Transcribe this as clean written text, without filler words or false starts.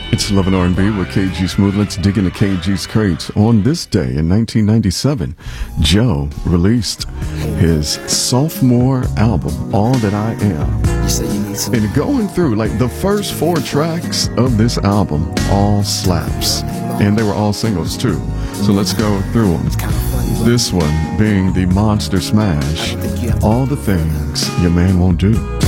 It's Love and R&B with KG Smooth. Let's dig into KG's crates. On this day in 1997, Joe released his sophomore album, All That I Am. And going through, like, the first 4 tracks of this album, all slaps. And they were all singles, too. So let's go through them. This one being the monster smash, All the Things Your Man Won't Do.